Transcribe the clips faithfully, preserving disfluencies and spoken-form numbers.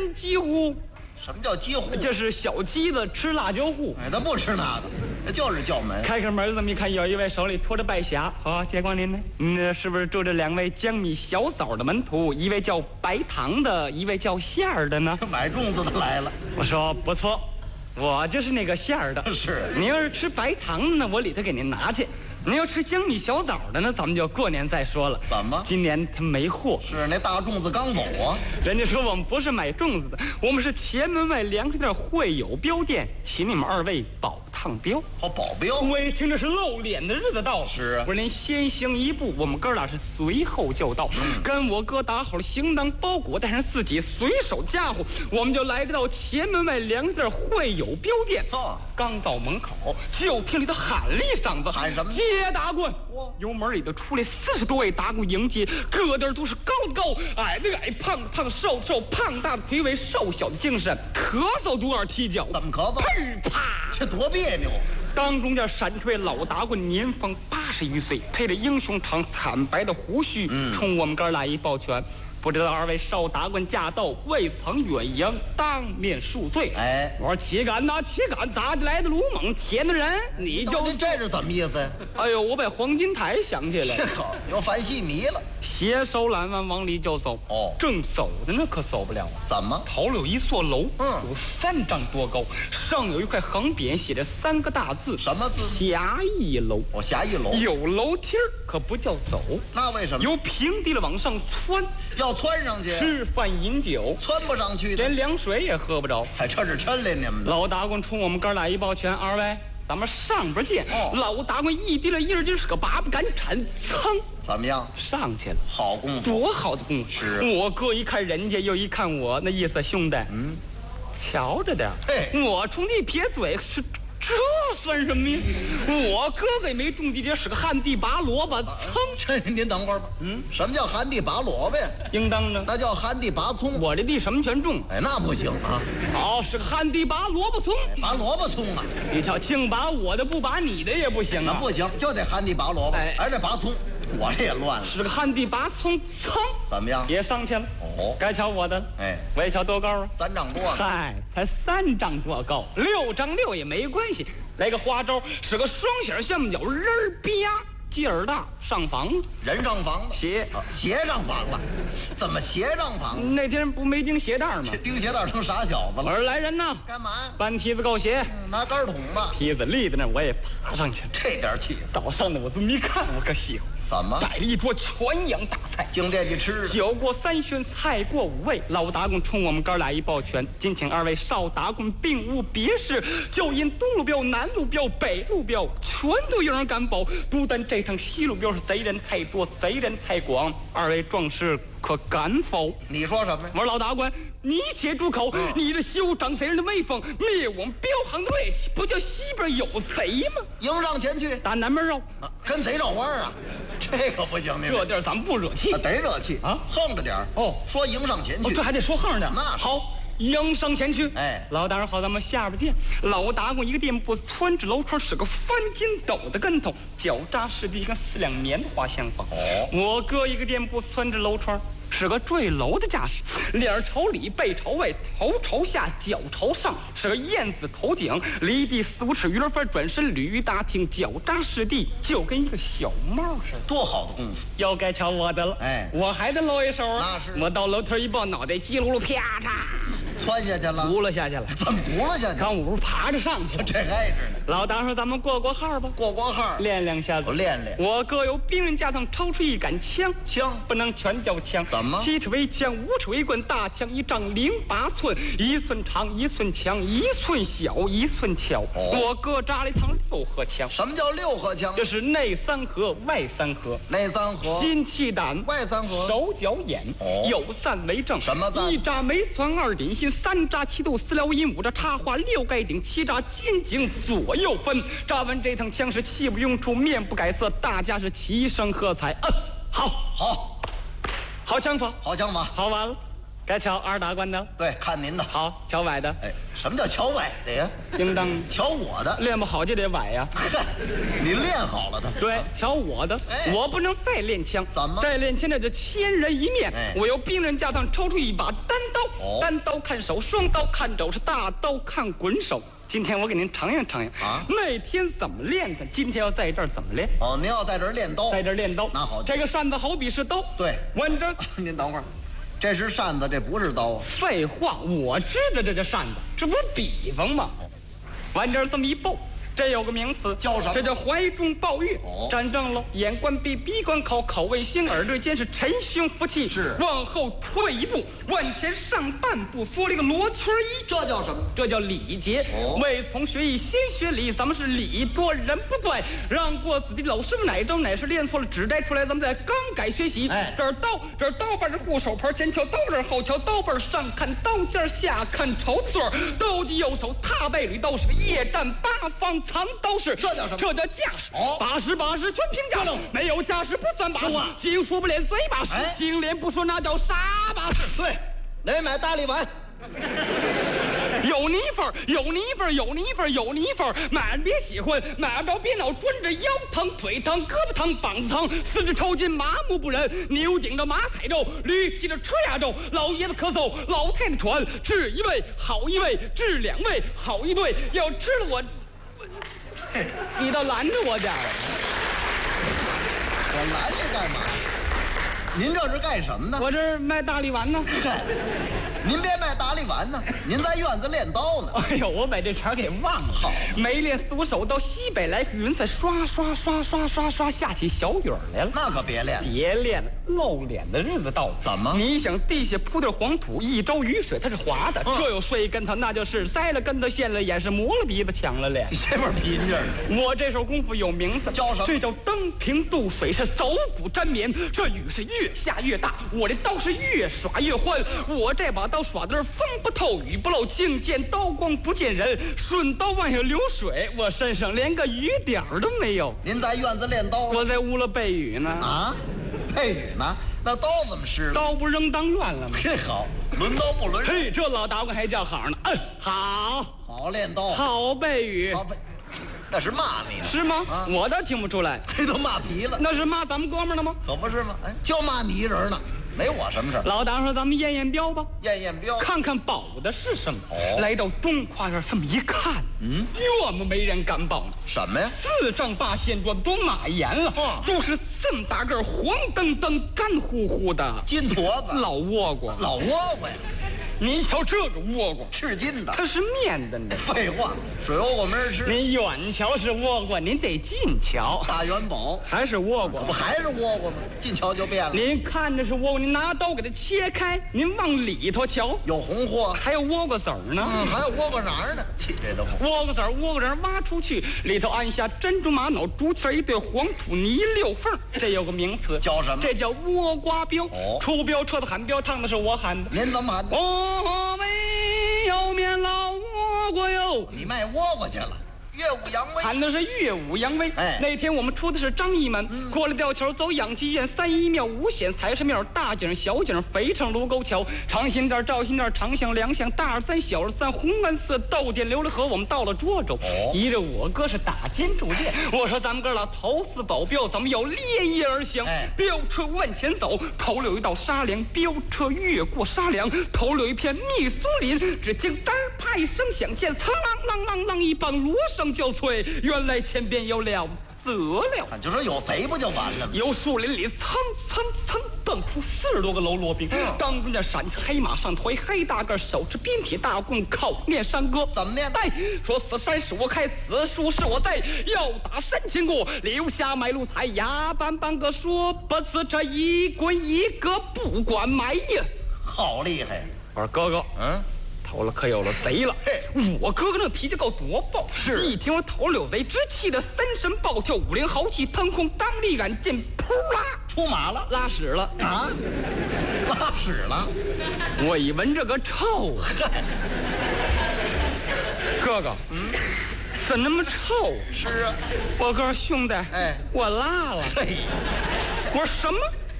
鸡糊。 什么叫鸡糊？ 这是小鸡子吃辣椒糊。 哎，他不吃那个，那就是叫门。 开开门这么一看，有一位手里托着拜匣。好，接光临呢。嗯，是不是住着两位江米小枣的门徒？一位叫白糖的，一位叫馅儿的呢？ 买粽子的来了。 我说不错，我就是那个馅儿的。 是。 您要是吃白糖的呢，我里头给您拿去。您要吃江米小枣的呢，咱们就过年再说了。 怎么？ 今年他没货。 是那大粽子刚走啊。 人家说我们不是买粽子的，我们是前门外粮食店会友标店，请你们二位保烫标。 好，保镖。 我一听这是露脸的日子到了。 是啊。 我说您先行一步，我们哥俩是随后就到。嗯、跟我哥打好了行当包裹，带上自己随手家伙，我们就来到前门外粮食店会友标店。 哦。 刚到门口，就听里头喊了一嗓子：“ 喊什么？ 接打棍！”由门里头出来四十多位打棍迎接，个个都是高的高，矮的矮，胖的胖，瘦的瘦，胖大的腿尾，瘦小的精神，咳嗽多少踢脚。 怎么咳嗽？ 砰啪！ 这多别扭！ 当中间闪出位老打棍，年方八十余岁，配着英雄长惨白的胡须，嗯、冲我们哥俩一抱拳。不知道二位少打棍驾到，未曾远迎，当面恕罪。 哎， 我说岂敢呐，岂敢！咋的来的鲁莽天的人？你就这是怎么意思？ 哎呦，我把黄金台想起来了， 好，又犯戏迷了。 携手揽腕往里就走。哦，正走的呢，可走不了。 怎么？ 头里有一座楼， 嗯， 有三丈多高，上有一块横匾，写着三个大字。 什么字？ 侠义楼。 哦，侠义楼有楼梯儿，可不叫走。 那为什么？ 由平地了往上窜。 要窜上去， 吃饭饮酒， 窜不上去， 连凉水也喝不着， 还这是抻来你们的。 老打棍冲我们哥俩一抱拳，二位，咱们上边见。哦，老打棍一提了一人就是个八不敢铲，噌， 怎么样？ 上去了， 好功夫， 多好的功夫！ 是我哥一看人家，又一看我，那意思，兄弟，嗯，瞧着点。 嘿， 我冲你撇嘴是。这算什么呀？我哥哥也没种地，这是个旱地拔萝卜。噌， 这您等会儿吧。嗯，什么叫旱地拔萝卜呀？ 应当呢， 那叫旱地拔葱。 我这地什么全种。 哎，那不行啊。 好，是个旱地拔萝卜葱。 拔萝卜葱啊！ 你瞧，净拔我的不拔你的也不行啊。 那不行，就得旱地拔萝卜。哎，还得拔葱。我这也乱了。 是个旱地拔葱，噌， 怎么样？ 也上去了。哦，该瞧我的了。哎，我也瞧多高啊？ 三丈多。 嗨，才三丈多高，六丈六也没关系。来个花招，是个双响橡脚，人儿啪，鸡耳大，上房子， 人上房子， 鞋鞋上房子，怎么鞋上房子？ 那天不没钉鞋带吗？ 钉鞋带成傻小子了。 我说来人呐， 干嘛？ 搬梯子够鞋， 嗯、拿杆桶吧。 梯子立在那，我也爬上去。 这点气， 早上的我这么一看，我可喜欢。 怎么？ 摆了一桌全羊大菜， 净惦记吃。 酒过三巡，菜过五味，老打棍冲我们哥俩一抱拳，今请二位少打棍，并无别事，就因东路标、南路标、北路标，全都有人敢保，独单这趟西路标是贼人太多，贼人太广，二位壮士可敢否？ 你说什么呀？ 我说老打棍，你且住口！嗯、你这休长贼人的威风，灭我们镖行的锐气，不叫西边有贼吗？ 迎上前去， 打南边绕， 啊、跟贼绕弯啊！这可不行， 这地儿咱们不惹气， 啊、得惹气啊，横着点哦。说迎上前去， 哦、这还得说横着点。 那好。迎上前去， 哎， 老大人好，咱们下边见。老打棍一个店铺，窜至楼窗，是个翻筋斗的跟头，脚扎实地，跟四两棉花相仿。哦，我哥一个店铺，窜至楼窗，是个坠楼的架势，脸朝里，背朝外，头朝下，脚朝上，是个燕子头颈，离地四五尺，鱼儿翻转身，鲤鱼打挺，脚扎实地，就跟一个小帽似的。 多好的功夫！ 又该瞧我的了，哎，我还得露一手啊！ 那是， 我到楼梯一抱，脑袋叽噜噜，啪嚓。 窜下去了， 轱辘下去了， 怎么轱辘下去？ 刚我爬着上去了， 这挨着呢。 老大说：“咱们过过号吧， 过过号， 练两下子， 我练练。 我各有兵刃架上抽出一杆枪， 枪不能全叫枪， 怎么？ 七尺为枪，五尺为棍，大枪一丈零八寸，一寸长，一寸强，一寸小，一寸巧。哦、我各扎了一趟六合枪。 什么叫六合枪？ 这是内三合，外三合。 内三合， 心气胆， 外三合， 手脚眼，哦，有散为正。 什么散？ 一扎眉攒，二点心，三扎七度。四撩阴，五扎插花，六盖顶，七扎肩颈，左右分。扎完这趟枪是气不用出，面不改色，大家是齐声喝彩。嗯，好， 好， 好枪法， 好枪法， 好完了。 该瞧二大官的。 对，看您的。 好，瞧歪的。 哎，什么叫瞧歪的呀？ 叮当， 瞧我的。 练不好就得歪呀。 你练好了的。 对，瞧我的。 哎， 我不能再练枪。 怎么？ 再练枪那就千人一面。 哎， 我由兵刃架上抽出一把单刀， 哦， 单刀看手，双刀看肘，是大刀看滚手。今天我给您尝样尝样啊，那天怎么练的？今天要在这儿怎么练？ 哦，您要在这儿练刀， 在这儿练刀。 那好， 这个扇子好比是刀。 对， 闻着。 您等会儿，这是扇子，这不是刀啊。 废话，我知道这叫扇子，这不是比方吗？往这儿这么一抱，这有个名词叫什么？ 这叫怀中抱月。 哦， 站正了，眼观鼻，鼻观口，口为心，耳对肩，是沉胸服气。 是， 往后退一步，往前上半步，缩了一个罗圈衣。 这叫什么？ 这叫礼节。哦，未从学艺先学礼，咱们是礼多人不怪。让过子弟老师傅哪招哪是练错了，指摘出来，咱们再刚改学习。哎，这儿刀，这儿刀把是护手牌，前瞧刀刃，后瞧刀背，上看刀尖，下看绸刺儿。斗鸡右手踏背履刀，是个夜战八方藏刀式。 这叫什么？ 这叫架势。 哦， 把式把式全凭架势，没有架势不算把式。经说不练嘴把式，经练不说那叫傻把式。 对，得买大力丸。 有泥份儿，有泥份儿，有泥份儿，有泥份儿，买着别喜欢，买不着别恼，专着腰疼、腿疼、胳膊疼、膀子疼，四肢抽筋，麻木不仁，牛顶着马踩着，驴踢着车压着，老爷子咳嗽，老太太喘，治一位好一位，治两位好一对，要吃了我，你倒拦着我点儿， 我拦着干嘛？您这是干什么呢？ 我这卖大力丸呢。 您别卖大力丸呢，您在院子练刀呢。 哎呦，我把这茬给忘了。好，没练四五手，到西北来个云彩，刷刷刷刷刷刷下起小雨来了。 那可别练了， 别练了，露脸的日子到了。 怎么？ 你想地下铺点黄土，一周雨水它是滑的，嗯、这有摔一跟头，那就是栽了跟头，陷了眼，是磨了鼻子，抢了脸。 这边拼劲儿。 我这手功夫有名字， 叫什么？ 这叫登平渡水，是走骨沾棉。这雨是越下越大，我这刀是越耍越欢。我这把刀耍的风不透雨不漏，净见刀光不见人，顺刀往下流水，我身上连个雨点儿都没有。 您在院子练刀？ 我在屋里背雨呢。 啊，背雨呢？那刀怎么湿了？ 刀不扔当院了吗？ 嘿，好，抡刀不抡。 嘿，这老打官还叫好呢。嗯，好， 好练刀， 好背雨。 好背，那是骂你呢？ 是吗？啊、我倒听不出来。 这都骂皮了。 那是骂咱们哥们儿呢吗？ 可不是吗？哎，就骂你一人呢。没我什么事。 老大说咱们验验标吧， 验验标， 看看保的是什么。哦，来到东花园这么一看，嗯，我们没人敢保呢。 什么呀？ 四丈八仙桌都马岩了，哦，都是这么大个黄澄澄、干乎乎的金坨子， 老倭瓜， 老倭瓜呀！ 您瞧这个倭瓜， 吃金的， 它是面的呢。 废话，水倭瓜没人吃。 您远瞧是倭瓜，您得近瞧。 大元宝还是倭瓜， 不还是倭瓜吗？近瞧就变了。 您看着是倭瓜，您拿刀给它切开，您往里头瞧， 有红货， 还有倭瓜籽儿呢。 嗯，还有倭瓜瓤呢。气这都倭瓜籽儿、倭瓜瓤挖出去，里头按下珍珠玛瑙、竹签一对黄土泥溜缝，这有个名词叫什么？ 这叫倭瓜标。 哦， 出标车子喊标，烫的是我喊的。 您怎么喊的？ 我为有面老倭瓜哟， 你卖倭瓜去了。乐舞扬威， 喊的是乐舞扬威。 哎， 那天我们出的是张义门，嗯、过了吊桥，走养鸡院，三一庙、五显财神庙，大井、小井、肥城、卢沟桥，长辛店、赵辛店、长巷、梁巷，大二三、小二三，红安寺、窦建、琉璃河，我们到了涿州。哦，一着我哥是打尖铸剑，我说咱们哥俩头四保镖，咱们要连夜而行。哎，飙车往前走，头里有一道沙梁，飙车越过沙梁，头里有一片密苏林，只听单啪一声响，见苍啷啷啷啷一帮锣声交瘁，原来前边有了得了， 就说有贼不就完了吗？ 由树林里蹭蹭蹭蹦出四十多个喽啰兵，嗯、当中的闪黑马上头一黑大个，手持鞭铁大棍，口念山歌。 怎么念？ 对，说此山是我开，此树是我栽，要打山前过，留下买路财，牙板板个说不辞，这一棍一个不管埋呀， 好厉害！ 我说哥哥，嗯。头了可有了贼了！我哥哥那脾气够多暴， 是一听我头了有贼，直气得三神暴跳，五灵豪气腾空，当立杆见扑啦出马了， 拉屎了啊！拉屎了！ 我一闻这个臭，哥哥，嗯，怎那么臭？ 是啊， 我哥兄弟，哎，我拉了。 嘿， 我说什么？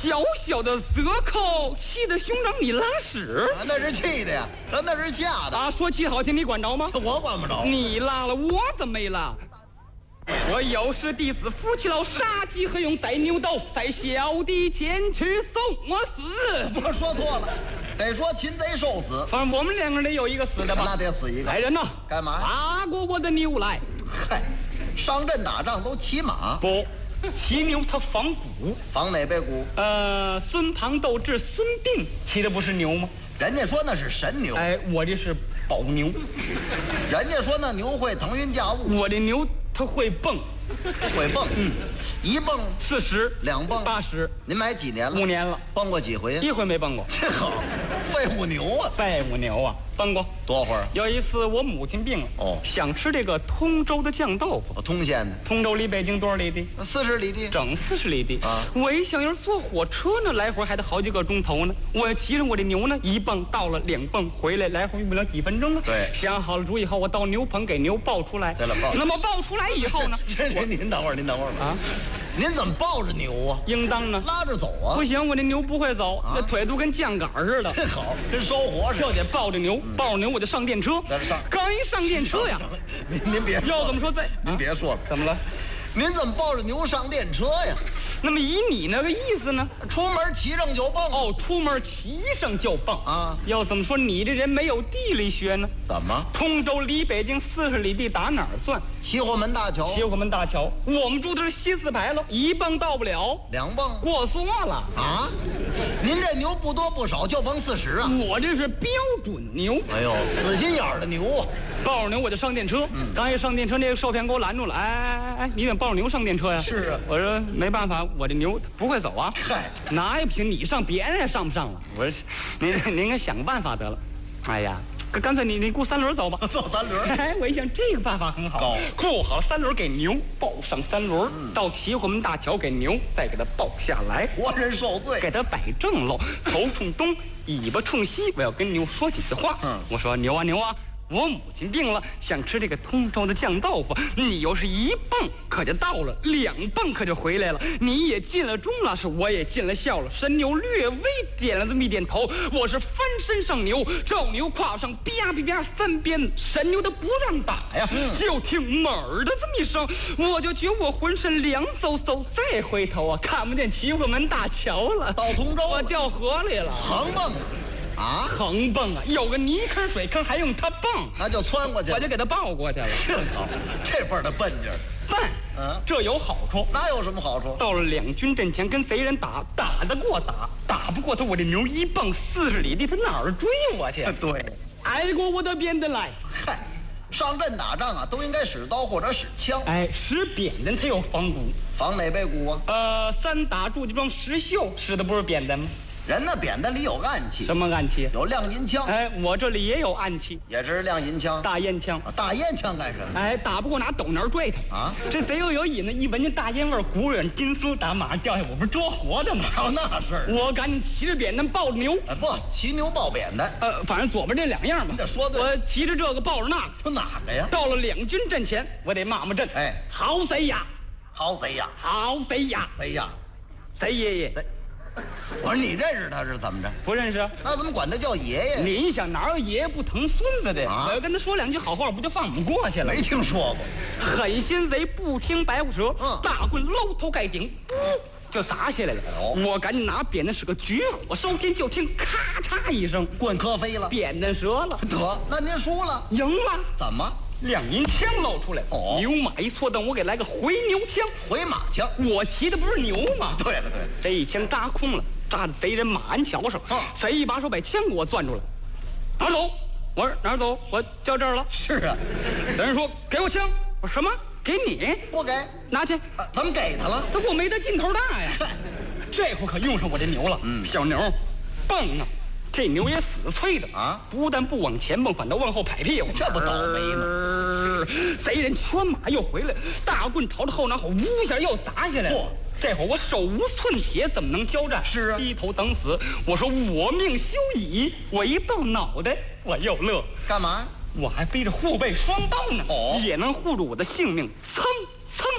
小小的折扣，气得兄长你拉屎。 啊，那是气的呀，那是吓的啊！说气好听，你管着吗？ 我管不着。 你拉了，我怎么没拉？我有时弟子夫妻老，杀鸡何用宰牛刀？在小弟前去送我死。 不是说错了，得说擒贼受死。 反正我们两个人得有一个死的吧？ 那得死一个。 来人呐！ 干嘛？ 打过我的牛来！ 嗨，上阵打仗都骑马不？骑牛他仿古， 仿哪背古？ 呃，孙庞斗智，孙膑骑的不是牛吗？ 人家说那是神牛。 哎，我这是宝牛。 人家说那牛会腾云驾雾， 我这牛它会蹦， 会蹦。嗯，一蹦四十， 两蹦八十。 您买几年了？ 五年了。 蹦过几回？ 一回没蹦过。 这好，废物牛啊！ 废物牛啊！蹦过多会儿？ 有一次我母亲病了，哦，想吃这个通州的酱豆腐。 通县的。 通州离北京多少里地？ 四十里地。 整四十里地啊！ 我一想要坐火车呢，来回还得好几个钟头呢。我骑着我这牛呢，一蹦到了，两蹦回来，来回用不了几分钟啊。 对， 想好了主意后，我到牛棚给牛抱出来。 对了，抱。 那么抱出来以后呢？ 您您等会儿，您等会儿啊！您怎么抱着牛啊？ 应当呢， 拉着走啊！ 不行，我这牛不会走，那腿都跟酱杆似的。 真好，跟烧火似的。 就得抱着牛，抱着牛我就上电车。 上， 刚一上电车呀， 您您别要怎么说再？ 您别说了， 怎么了？ 您怎么抱着牛上电车呀？ 那么以你那个意思呢？ 出门骑上就蹦。 哦，出门骑上就蹦啊！ 要怎么说你这人没有地理学呢？ 怎么？ 通州离北京四十里地，打哪儿算？ 齐活门大桥。 齐活门大桥，我们住的是西四牌楼，一蹦到不了， 两蹦过缩了啊！您这牛不多不少，就蹦四十啊！ 我这是标准牛。 哎呦，死心眼儿的牛啊！ 抱着牛我就上电车，嗯、刚一上电车，那个售票员给我拦住了，哎哎哎，你怎么抱着牛上电车呀？ 是啊， 我说没办法，我这牛不会走啊。 嗨， 哪也不行，你上别人也上不上了。我说，您您该想个办法得了。哎呀，干脆你你雇三轮走吧。 坐三轮。 哎，我一想这个办法很好，雇好三轮给牛抱上三轮，嗯、到齐活门大桥给牛再给它抱下来， 活人受罪， 给它摆正喽，头冲东，尾巴冲西。我要跟牛说几句话。嗯，我说牛啊牛啊。我母亲病了，想吃这个通州的酱豆腐。你要是一蹦可就到了，两蹦可就回来了。你也尽了忠了，是我也尽了孝了。神牛略微点了这么一点头，我是翻身上牛，照牛胯上啪啪啪三鞭，神牛它不让打呀，嗯、就听猛儿的这么一声，我就觉我浑身凉飕飕。再回头啊，看不见齐活门大桥了， 到通州我掉河里了， 横蹦。啊， 横蹦啊！有个泥坑水坑，还用它蹦， 那就窜过去， 我就给它抱过去了。 这好，这份的笨劲儿， 笨，嗯，这有好处。 那有什么好处？ 到了两军阵前，跟贼人打，打得过打，打不过他，我这牛一蹦四十里地，他哪儿追我去？ 对， 挨过我的扁担来。 嗨，上阵打仗啊，都应该使刀或者使枪。 哎，使扁担它有仿古， 仿哪背古啊？ 呃，三打祝家庄石秀使的不是扁担吗？ 人那扁担里有暗器， 什么暗器？ 有亮银枪。 哎，我这里也有暗器， 也是亮银枪、 大烟枪。 啊、大烟枪干什么？ 哎，打不过拿斗南拽他啊！这贼又有瘾呢，一闻见大烟味，骨软筋酥，打马上掉下，我不是捉活的吗？ 还有那事儿？ 我赶紧骑着扁担抱着牛。 哎，不，骑牛抱扁担。 呃，反正左边这两样嘛。 你得说对。 我骑着这个，抱着那个。 就哪个呀？ 到了两军阵前，我得骂骂阵。 哎， 好贼呀！ 好贼呀！ 好贼呀！ 贼呀！ 贼爷爷。 我说你认识他是怎么着？ 不认识。 那怎么管他叫爷爷？ 你想哪有爷爷不疼孙子的？ 啊、 我要跟他说两句好话，不就放我们过去了？ 没听说过。 狠心贼不听白虎舌， 嗯、 大棍搂头盖顶，噗就砸下来了。哦、我赶紧拿扁担使个举火烧天，就听咔嚓一声， 棍磕飞了， 扁担折了。 得，那您输了， 赢了。 怎么？ 亮银枪露出来了，哦、牛马一错蹬，我给来个回牛枪， 回马枪。 我骑的不是牛吗？ 对了对了， 这一枪扎空了，扎在贼人马鞍桥上。啊、贼一把手把枪给我攥住了，哪儿走？我说哪儿走？我叫这儿了。 是啊， 贼人说给我枪。我说什么？给你？ 不给， 拿去。 啊、怎么给他了？ 他给我没他劲头大呀。这回可用上我这牛了。嗯，小牛，蹦啊！这牛也死催的啊！不但不往前蹦，反倒往后拍屁股， 这不倒霉吗？ 贼人圈马又回来，大棍朝着后脑勺呜一下又砸下来了。这会儿我手无寸铁，怎么能交战？ 是啊， 低头等死。我说我命休矣！我一抱脑袋，我又乐。 干嘛？ 我还背着护背双刀呢， 哦， 也能护住我的性命。噌噌，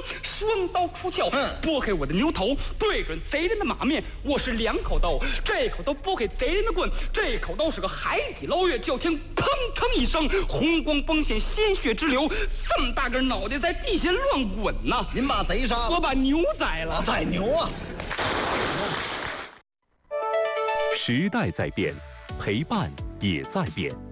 双刀出鞘， 嗯拨开我的牛头，对准贼人的马面。我是两口刀，这口刀拨开贼人的棍，这口刀是个海底捞月。就听砰砰一声，红光崩现，鲜血直流，这么大个脑袋在地下乱滚呐！ 您把贼杀了， 我把牛宰了， 宰牛啊！ 时代在变，陪伴也在变。